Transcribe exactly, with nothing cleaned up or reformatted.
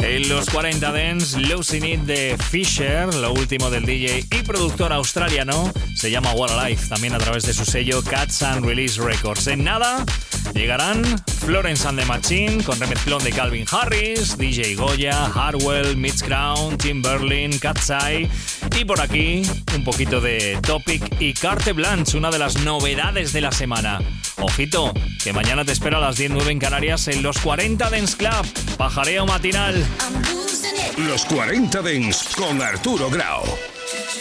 En los cuarenta Dance, Losing It de Fisher, lo último del D J y productor australiano, se llama What a Life, también a través de su sello Cats and Release Records. En nada, llegarán Florence and the Machine con remezclón de Calvin Harris, D J Goya, Hardwell, Mitch Crown, Tim Berlin, Cat's-Eye y por aquí un poquito de Topic y Carte Blanche, una de las novedades de la semana. Ojito, que mañana te espero a las diez nueve en Canarias en los cuarenta Dance Club, pajareo matinal. Los cuarenta Dance con Arturo Grau.